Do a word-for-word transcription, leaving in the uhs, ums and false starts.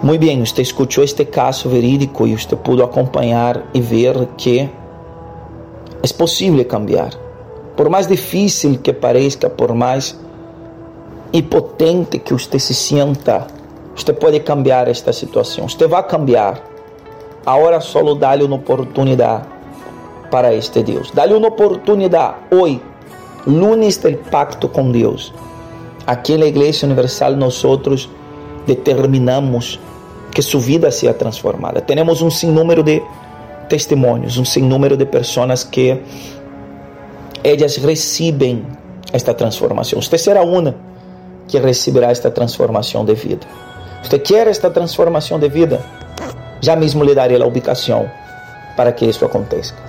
Muito bem, você escutou este caso verídico e você pôde acompanhar e ver que é possível cambiar. Por mais difícil que pareça, por mais impotente que você se sinta, você pode cambiar esta situação. Você vai cambiar. Agora só dá-lhe uma oportunidade para este Deus. Dá-lhe uma oportunidade. Hoje, lunes do pacto com Deus. Aqui na Igreja Universal, nós determinamos que sua vida seja transformada. Temos um sinnúmero de testemunhos, um sinnúmero de pessoas que elas recebem esta transformação. Você será uma que receberá esta transformação de vida. Você quer esta transformação de vida? Já mesmo lhe darei a ubicação para que isso aconteça.